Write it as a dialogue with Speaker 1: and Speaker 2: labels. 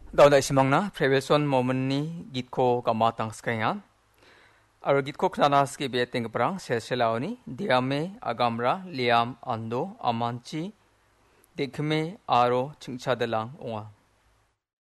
Speaker 1: Daw na isimang na previous one moment ni git ko kamatang skaya. Aro git ko knanas ki beting perang sesilaw ni diame agamra liam ando amanchi dekme aro chingchadalang unga.